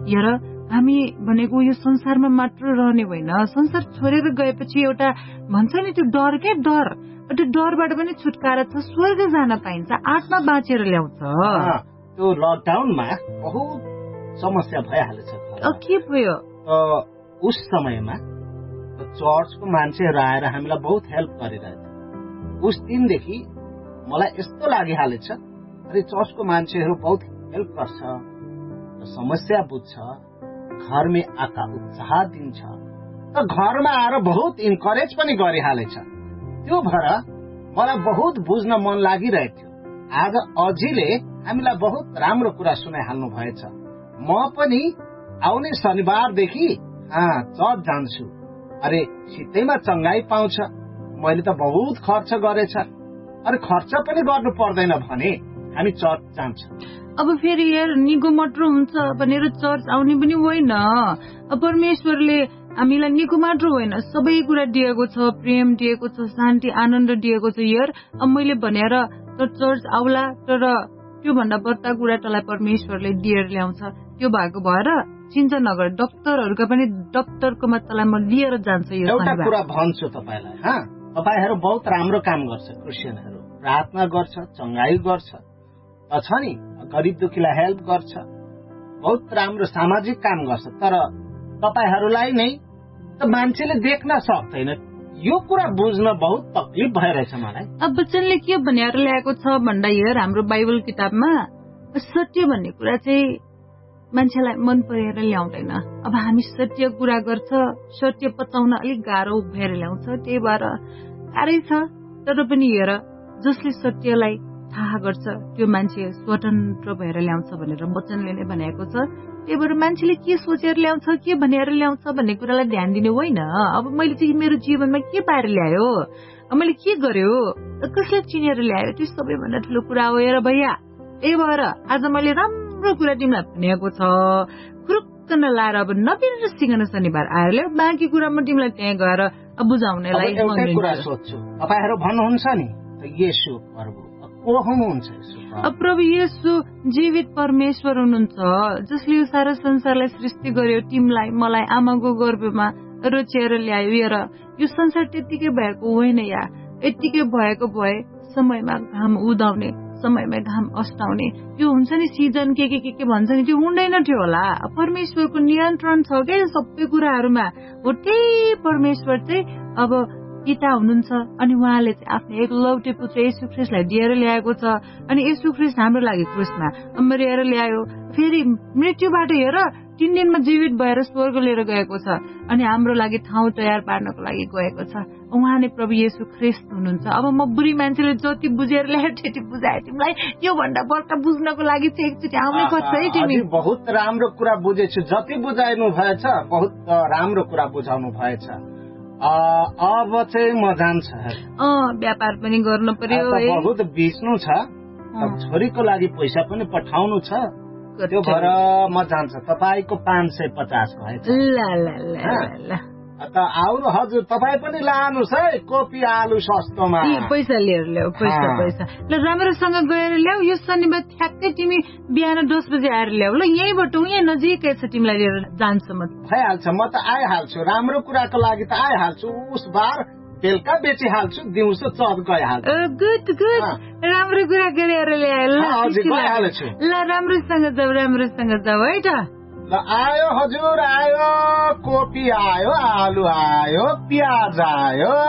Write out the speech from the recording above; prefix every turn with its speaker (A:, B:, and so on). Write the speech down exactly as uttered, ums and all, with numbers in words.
A: हेर हामी भनेको यो संसारमा मात्र रहने होइन, संसार छोडेर गएपछि एउटा भन्छ नि त्यो डर के डर, त्यो डरबाट पनि छुटकारा छ, स्वर्ग जान पाइन्छ, आत्मा बाँचेर ल्याउँछ।
B: त्यो लकडाउनमा बहुत समस्या भइहालेछ।
A: के भयो?
B: उस समयमा चर्चको मान्छेहरू आएर हामीलाई बहुत हेल्प गरिरहेछ। उस दिनदेखि मलाई यस्तो लागिहालेछ, अरे चर्चको मान्छेहरू बहुत हेल्प गर्छ, समस्या बुझ्छ, घरमा आका उत्साह दिन्छ, र घरमा आएर बहुत इन्करेज पनि गरिहालेछ। त्यो भएर मलाई बहुत बुझ्न मन लागिरहेको थियो। आज अझीले हामीलाई बहुत राम्रो कुरा सुनाइहाल्नु भएछ। म पनि आउने शनिबारदेखि चर्च जान्छु। अरे सिधैमा चङ्गाई पाउँछ, मैले त बहुत खर्च गरेछ, अरे खर्च पनि गर्नु पर्दैन भने हामी चर्च जान्छ।
A: अब फेरि यार निगो मात्र हुन्छ भनेर चर्च आउने पनि होइन। परमेश्वरले हामीलाई निगो मात्र होइन, सबै कुरा दिएको छ, प्रेम दिएको छ, शान्ति आनन्द दिएको छ। यार अब मैले भनेर त चर्च आउला, तर त्यो भन्दा बढ्ता कुरा तँलाई परमेश्वरले दिएर ल्याउँछ। त्यो भएको भएर चिन्ता नगर, डक्टरहरूका पनि डक्टरकोमा तँलाई म लिएर जान्छ। यो
B: एउटा कुरा भन्छु तपाईँलाई, तपाईँहरू बहुत राम्रो काम गर्छ, क्रिस्चियनहरू प्रार्थना गर्छ, चङ्गाई गर्छ, छ नि, गरिब दुखीलाई हेल्प गर्छ, बहुत राम्रो सामाजिक काम गर्छ। तर तपाईँहरूलाई नै त मान्छेले देख्न सक्दैन। यो कुरा बुझ्न बहुत तकलिफ भइरहेछ मलाई।
A: अब वचनले के भनेर ल्याएको छ भन्दा हेर, हाम्रो बाइबल किताबमा सत्य भन्ने कुरा चाहिँ मान्छेलाई मन परेर ल्याउँदैन। अब हामी सत्य कुरा गर्छ, सत्य पचाउन अलिक गाह्रो भएर ल्याउँछ, त्यही भएर गाह्रै छ। तर पनि हेर, जसले सत्यलाई थाहा गर्छ त्यो मान्छे स्वतन्त्र भएर ल्याउँछ भनेर वचनले नै भनेको छ। त्यही भएर मान्छेले के सोचेर ल्याउँछ, के भनेर ल्याउँछ भन्ने कुरालाई ध्यान दिने होइन। अब मैले चाहिँ मेरो जीवनमा के पाएर ल्यायो, मैले के गर्यो, कसले चिनेर ल्यायो, त्यो सबैभन्दा ठुलो कुरा हो हेर भैया। त्यही भएर आज मैले राम्रो कुरा तिमीलाई भनेको छ, खुरुक्क नलाएर अब नबिरेर सिंहन शनिबार आएर ल्याऊ, बाँकी कुरा म तिमीलाई त्यहाँ गएर बुझाउनेलाई
B: एउटै कुरा सोध्छु। तपाईँहरू भन्नुहुन्छ नि येशू प्रभु को हुनुहुन्छ?
A: प्रभु येशू जीवित परमेश्वर हुनुहुन्छ, जसले यो सारा संसारलाई सृष्टि गर्यो, तिमीलाई मलाई आमाको गर्भमा रचेर ल्यायो। हेर यो संसार त्यतिकै भएको होइन या, यतिकै भएको भए समयमा घाम उदाउने, समयमा घाम अस्ताउने, त्यो हुन्छ नि सिजन के के के के भन्छ नि, त्यो हुँदैन थियो होला। परमेश्वरको नियन्त्रण छ क्या सबै कुराहरूमा। हो त्यही परमेश्वर चाहिँ अब पिता हुनुहुन्छ, अनि उहाँले चाहिँ आफ्नो एकलौटे पुत्र येशू ख्रीष्टलाई दिएर ल्याएको छ। अनि येशू ख्रीष्ट हाम्रो लागि क्रुसमा मरेर ल्यायो, फेरि मृत्युबाट हेर तीन दिनमा जीवित भएर स्वर्ग लिएर गएको छ, अनि हाम्रो लागि ठाउँ तयार पार्नको लागि गएको छ। उहाँ नै प्रभु येशू ख्रीष्ट हुनुहुन्छ। अब म बुढी मान्छेले जति बुझेर ल्याएर त्यति बुझाए, तिमीलाई यो भन्दा बढ्ता बुझ्नको लागि चाहिँ एकचोटि आउनै पर्छ है तिमी।
B: बहुत राम्रो कुरा बुझेछु, जति बुझाइनु भएछ बहुत राम्रो कुरा बुझाउनु भएछ। अब चाहिँ म जान्छ,
A: व्यापार पनि गर्नु पर्यो,
B: बहुत बेच्नु छ, छोरीको लागि पैसा पनि पठाउनु छ, त्यो भएर म जान्छ। तपाईँको पाँच सय पचास भएछ। त आउनु हजुर, तपाईँ पनि लानुहोस् है कोपी आलु सस्तोमा।
A: पैसा लिएर ल्याऊ, पैसा पैसा ल राम्रोसँग गएर ल्याऊ। यो शनिबार ठ्याक्कै तिमी बिहान दस बजे आएर ल्याऊ ल, यहीँबाट यहाँ नजिकै छ, तिमीलाई लिएर जान्छु म।
B: भइहाल्छ, म त आइहाल्छु, राम्रो कुराको लागि त आइहाल्छु। उस बार बेलुका बेचिहाल्छु, दिउँसो चर्च गइहाल्छु।
A: गुड गुड, राम्रो कुरा गरेर ल्याए ल। ल राम्रोसँग जाऊ, राम्रोसँग जाऊ है त।
B: ल आयो हजुर, आयो कोपी आयो, आलु आयो, प्याज आयो।